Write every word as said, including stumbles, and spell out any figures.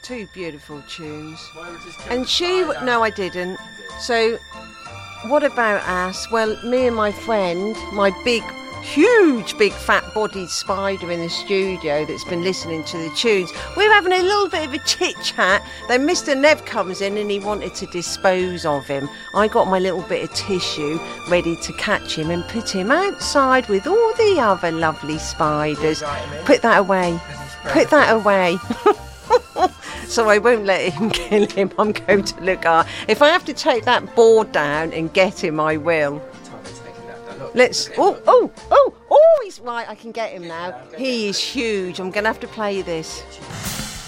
Two beautiful tunes. And she... No, I didn't. So, what about us? Well, me and my friend, my big, huge, big, fat-bodied spider in the studio that's been listening to the tunes, we're having a little bit of a chit-chat. Then Mister Nev comes in and he wanted to dispose of him. I got my little bit of tissue ready to catch him and put him outside with all the other lovely spiders. Put that away. Put that away. So I won't let him kill him. I'm going to look at... If I have to take that board down and get him, I will. Let's... Oh, oh, oh, oh, he's right. I can get him now. He is huge. I'm going to have to play this.